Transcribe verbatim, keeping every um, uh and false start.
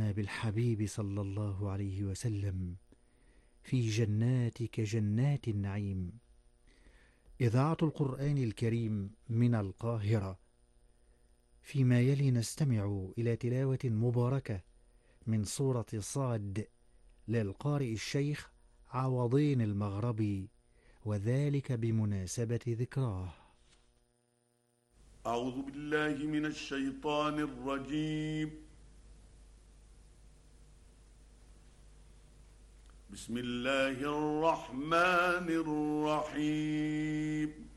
بالحبيب صلى الله عليه وسلم في جناتك جنات النعيم. إذاعة القرآن الكريم من القاهرة. فيما يلي نستمع إلى تلاوة مباركة من سورة صاد للقارئ الشيخ عوضين المغربي، وذلك بمناسبة ذكراه. أعوذ بالله من الشيطان الرجيم. بسم الله الرحمن الرحيم.